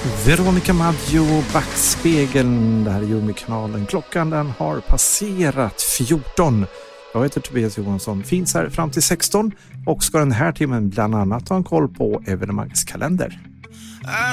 Veronica Maggio, Backspegeln, det här är Jummikanalen. Klockan den har passerat 14. Jag heter Tobias Johansson, finns här fram till 16 och ska den här timmen bland annat ta en koll på evenemangskalender.